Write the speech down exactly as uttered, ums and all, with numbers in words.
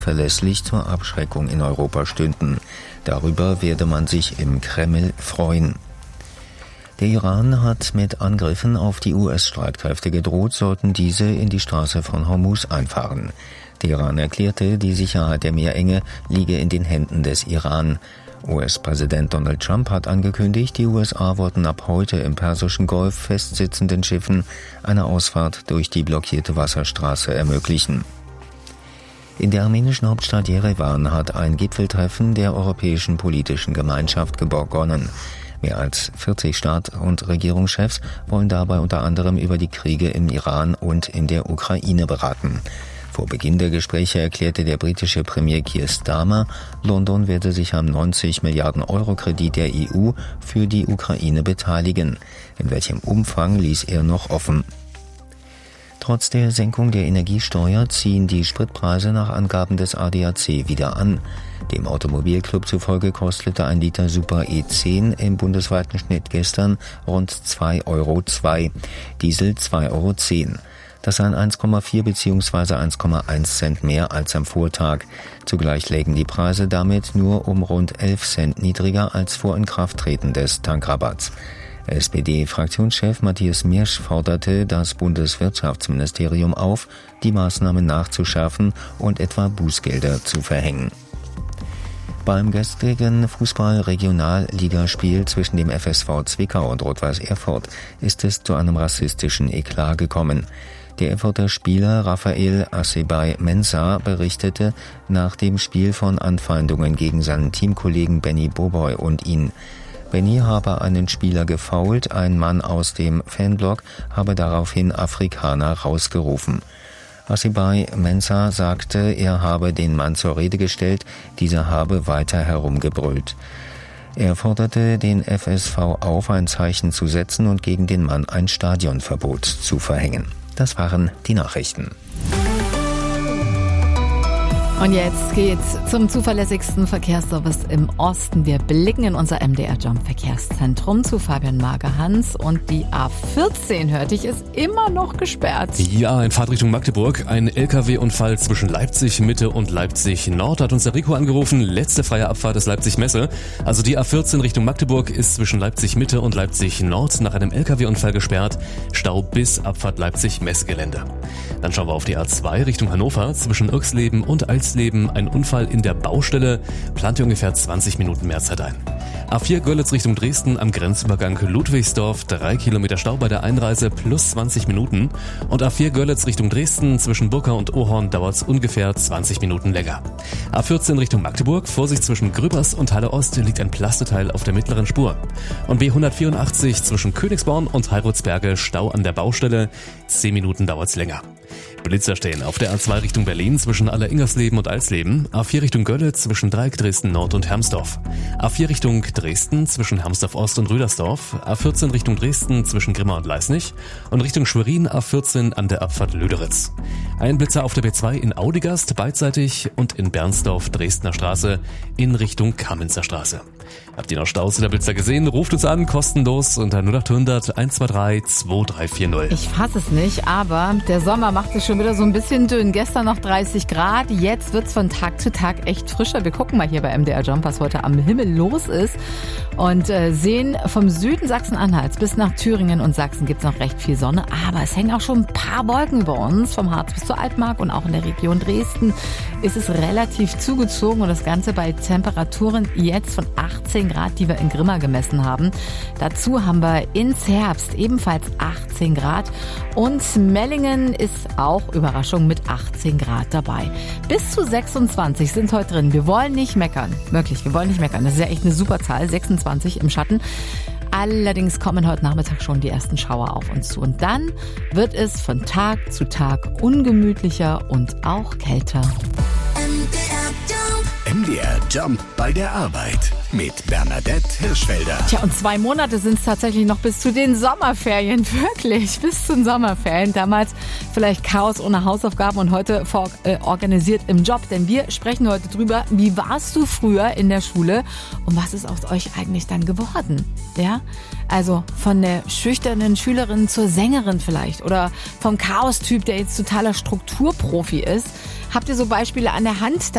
verlässlich zur Abschreckung in Europa stünden. Darüber werde man sich im Kreml freuen. Der Iran hat mit Angriffen auf die U S-Streitkräfte gedroht, sollten diese in die Straße von Hormuz einfahren. Teheran erklärte, die Sicherheit der Meerenge liege in den Händen des Iran. U S-Präsident Donald Trump hat angekündigt, die U S A wollten ab heute im Persischen Golf festsitzenden Schiffen eine Ausfahrt durch die blockierte Wasserstraße ermöglichen. In der armenischen Hauptstadt Jerewan hat ein Gipfeltreffen der Europäischen Politischen Gemeinschaft begonnen. Mehr als vierzig Staats- und Regierungschefs wollen dabei unter anderem über die Kriege im Iran und in der Ukraine beraten. Vor Beginn der Gespräche erklärte der britische Premier Keir Starmer, London werde sich am neunzig Milliarden Euro Kredit der E U für die Ukraine beteiligen. In welchem Umfang ließ er noch offen. Trotz der Senkung der Energiesteuer ziehen die Spritpreise nach Angaben des A D A C wieder an. Dem Automobilclub zufolge kostete ein Liter Super E zehn im bundesweiten Schnitt gestern rund zwei Euro zwei, Diesel zwei Euro zehn. Das seien eins Komma vier bzw. eins Komma eins Cent mehr als am Vortag. Zugleich lägen die Preise damit nur um rund elf Cent niedriger als vor Inkrafttreten des Tankrabatts. S P D-Fraktionschef Matthias Miersch forderte das Bundeswirtschaftsministerium auf, die Maßnahmen nachzuschärfen und etwa Bußgelder zu verhängen. Beim gestrigen Fußball-Regionalligaspiel zwischen dem F S V Zwickau und Rot-Weiß Erfurt ist es zu einem rassistischen Eklat gekommen. Der Erfurter Spieler Raphael Asebay Mensah berichtete nach dem Spiel von Anfeindungen gegen seinen Teamkollegen Benny Boboy und ihn. Benny habe einen Spieler gefoult, ein Mann aus dem Fanblock habe daraufhin Afrikaner rausgerufen. Asebay Mensah sagte, er habe den Mann zur Rede gestellt, dieser habe weiter herumgebrüllt. Er forderte den F S V auf, ein Zeichen zu setzen und gegen den Mann ein Stadionverbot zu verhängen. Das waren die Nachrichten. Und jetzt geht's zum zuverlässigsten Verkehrsservice im Osten. Wir blicken in unser M D R Jump Verkehrszentrum zu Fabian Magerhans. Und die A vierzehn, hörte ich, ist immer noch gesperrt. Ja, in Fahrtrichtung Magdeburg. Ein L K W-Unfall zwischen Leipzig Mitte und Leipzig Nord. Hat uns der Rico angerufen. Letzte freie Abfahrt ist Leipzig Messe. Also die A vierzehn Richtung Magdeburg ist zwischen Leipzig Mitte und Leipzig Nord nach einem L K W-Unfall gesperrt. Stau bis Abfahrt Leipzig Messegelände. Dann schauen wir auf die A zwei Richtung Hannover. Zwischen Irksleben und Alsleben ein Unfall in der Baustelle, plant ihr ungefähr zwanzig Minuten mehr Zeit ein. A vier Görlitz Richtung Dresden am Grenzübergang Ludwigsdorf, drei Kilometer Stau bei der Einreise plus zwanzig Minuten. Und A vier Görlitz Richtung Dresden zwischen Burka und Ohorn dauert es ungefähr zwanzig Minuten länger. A vierzehn Richtung Magdeburg, Vorsicht zwischen Gröbers und Halle Ost liegt ein Plasteteil auf der mittleren Spur. Und B hundertvierundachtzig zwischen Königsborn und Heiratsberge, Stau an der Baustelle, zehn Minuten dauert es länger. Blitzer stehen auf der A zwei Richtung Berlin zwischen Alleringersleben und Alsleben, A vier Richtung Görlitz zwischen Dreieck Dresden Nord und Hermsdorf, A vier Richtung Dresden zwischen Hermsdorf Ost und Rüdersdorf, A vierzehn Richtung Dresden zwischen Grimma und Leisnig und Richtung Schwerin A vierzehn an der Abfahrt Lüderitz. Ein Blitzer auf der B zwei in Audigast beidseitig und in Bernsdorf Dresdner Straße in Richtung Kamenzer Straße. Habt ihr noch Staus in der Blitzer gesehen? Ruft uns an, kostenlos unter null acht hundert eins zwei drei zwei drei vier null. Ich fasse es nicht, aber der Sommer macht es schon wieder so ein bisschen dünn. Gestern noch dreißig Grad, jetzt wird's von Tag zu Tag echt frischer. Wir gucken mal hier bei M D R Jump, was heute am Himmel los ist und äh, sehen vom Süden Sachsen-Anhalts bis nach Thüringen und Sachsen gibt's noch recht viel Sonne, aber es hängen auch schon ein paar Wolken über uns, vom Harz bis zur Altmark und auch in der Region Dresden ist es relativ zugezogen und das Ganze bei Temperaturen jetzt von achtzehn Grad, die wir in Grimma gemessen haben. Dazu haben wir in Zerbst ebenfalls achtzehn Grad und Mellingen ist auch, Überraschung, mit achtzehn Grad dabei. Bis zu sechsundzwanzig sind heute drin. Wir wollen nicht meckern. Wirklich, wir wollen nicht meckern. Das ist ja echt eine super Zahl, sechsundzwanzig im Schatten. Allerdings kommen heute Nachmittag schon die ersten Schauer auf uns zu. Und dann wird es von Tag zu Tag ungemütlicher und auch kälter. M D R Jump bei der Arbeit mit Bernadette Hirschfelder. Tja, und zwei Monate sind es tatsächlich noch bis zu den Sommerferien. Wirklich, bis zu den Sommerferien. Damals vielleicht Chaos ohne Hausaufgaben und heute vor, äh, organisiert im Job. Denn wir sprechen heute drüber, wie warst du früher in der Schule und was ist aus euch eigentlich dann geworden? Ja, also von der schüchternen Schülerin zur Sängerin vielleicht oder vom Chaos-Typ, der jetzt totaler Strukturprofi ist. Habt ihr so Beispiele an der Hand?